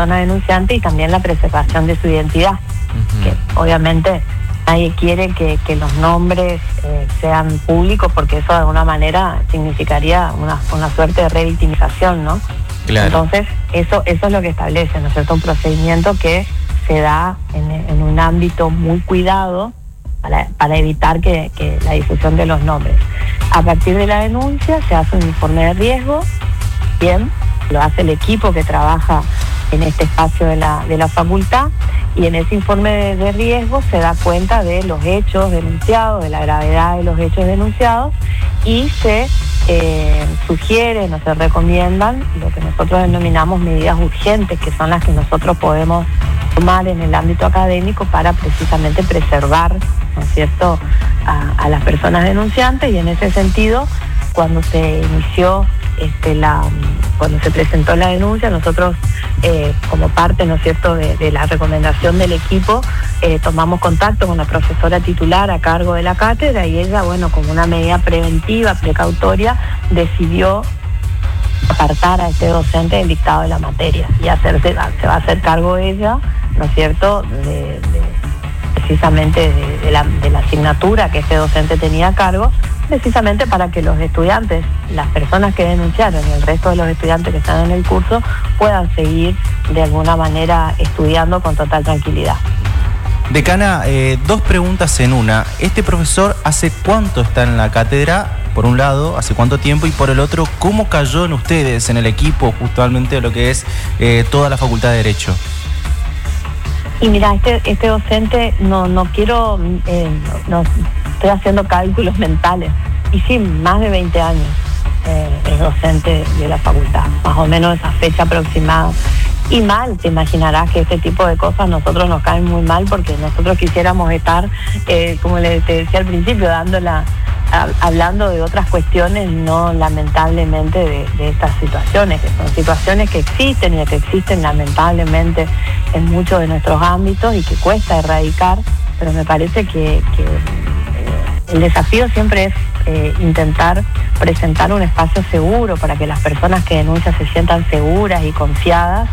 persona denunciante y también la preservación de su identidad, que obviamente nadie quiere que los nombres sean públicos, porque eso de alguna manera significaría una suerte de revictimización, ¿no? Claro. Entonces, eso es lo que establece, ¿no es cierto? Un procedimiento que se da en un ámbito muy cuidado para evitar que la difusión de los nombres. A partir de la denuncia se hace un informe de riesgo, bien, lo hace el equipo que trabaja en este espacio de la facultad, y en ese informe de riesgo se da cuenta de los hechos denunciados, de la gravedad de los hechos denunciados, y se sugieren o se recomiendan lo que nosotros denominamos medidas urgentes, que son las que nosotros podemos tomar en el ámbito académico para precisamente preservar, ¿no es cierto?, a las personas denunciantes. Y en ese sentido, cuando se inició cuando se presentó la denuncia, nosotros como parte, ¿no es cierto?, de la recomendación del equipo, tomamos contacto con la profesora titular a cargo de la cátedra, y ella, bueno, como una medida preventiva, precautoria, decidió apartar a este docente del dictado de la materia, y se va a hacer cargo ella, ¿no es cierto?, precisamente de la asignatura que este docente tenía a cargo, precisamente para que los estudiantes, las personas que denunciaron y el resto de los estudiantes que están en el curso puedan seguir de alguna manera estudiando con total tranquilidad. Decana, dos preguntas en una. ¿Este profesor hace cuánto está en la cátedra? Por un lado, ¿hace cuánto tiempo? Y por el otro, ¿cómo cayó en ustedes, en el equipo, justamente lo que es toda la Facultad de Derecho? Y mira, este docente, no estoy haciendo cálculos mentales, y sí, más de 20 años es docente de la facultad, más o menos esa fecha aproximada. Y mal, te imaginarás que este tipo de cosas a nosotros nos caen muy mal, porque nosotros quisiéramos estar, como te decía al principio, hablando de otras cuestiones, no lamentablemente de estas situaciones, que son situaciones que existen y que existen lamentablemente en muchos de nuestros ámbitos y que cuesta erradicar, pero me parece que el desafío siempre es intentar presentar un espacio seguro para que las personas que denuncian se sientan seguras y confiadas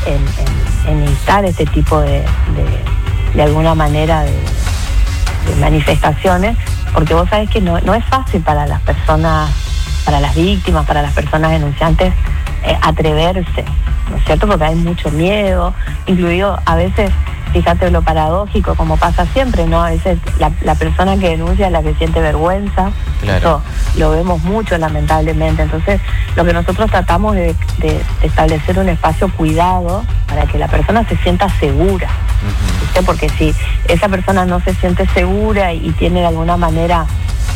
en instar este tipo de alguna manera de manifestaciones, porque vos sabés que no es fácil para las personas, para las víctimas, para las personas denunciantes atreverse, ¿no es cierto? Porque hay mucho miedo, incluido a veces, fíjate lo paradójico, como pasa siempre, ¿no? A veces la persona que denuncia es la que siente vergüenza. Claro. Eso lo vemos mucho, lamentablemente. Entonces, lo que nosotros tratamos de establecer un espacio cuidado para que la persona se sienta segura, ¿viste? Porque si esa persona no se siente segura y tiene de alguna manera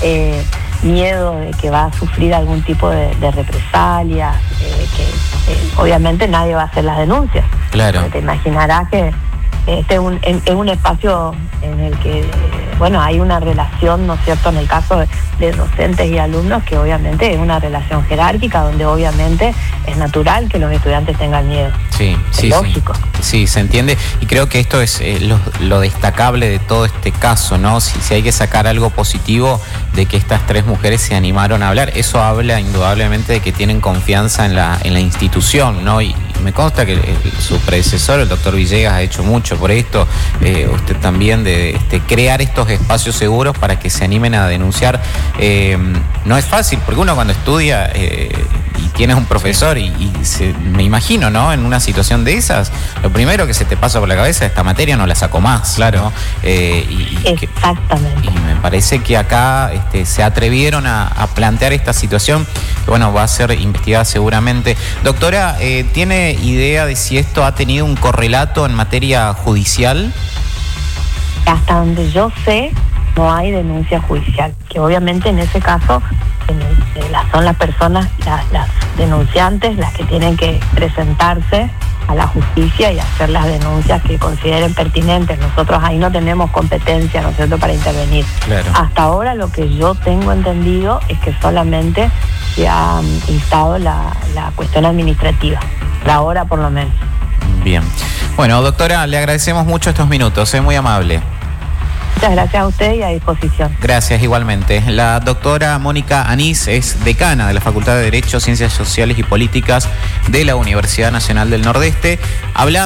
miedo de que va a sufrir algún tipo de represalia, obviamente nadie va a hacer las denuncias. Claro. Te imaginarás que es un espacio en el que, bueno, hay una relación, ¿no es cierto?, en el caso de docentes y alumnos, que obviamente es una relación jerárquica, donde obviamente es natural que los estudiantes tengan miedo. Sí, lógico. Sí, se entiende, y creo que esto es lo destacable de todo este caso, ¿no? Si hay que sacar algo positivo de que estas tres mujeres se animaron a hablar, eso habla indudablemente de que tienen confianza en la institución, ¿no? Y me consta que su predecesor, el doctor Villegas, ha hecho mucho por esto, usted también, de crear estos espacios seguros para que se animen a denunciar. No es fácil, porque uno cuando estudia y tienes un profesor me imagino, ¿no?, en una situación de esas, lo primero que se te pasa por la cabeza, esta materia no la saco más, claro, ¿no? Exactamente. Y me parece que acá se atrevieron a plantear esta situación, que bueno, va a ser investigada seguramente. Doctora, ¿tiene idea de si esto ha tenido un correlato en materia judicial? Hasta donde yo sé, no hay denuncia judicial, que obviamente en ese caso son las personas, las denunciantes, las que tienen que presentarse a la justicia y hacer las denuncias que consideren pertinentes. Nosotros ahí no tenemos competencia, ¿no es cierto?, para intervenir. Claro. Hasta ahora lo que yo tengo entendido es que solamente se ha instado la cuestión administrativa, por ahora por lo menos. Bien. Bueno, doctora, le agradecemos mucho estos minutos, es muy amable. Muchas gracias a usted y a disposición. Gracias, igualmente. La doctora Mónica Anís es decana de la Facultad de Derecho, Ciencias Sociales y Políticas de la Universidad Nacional del Nordeste. Hablando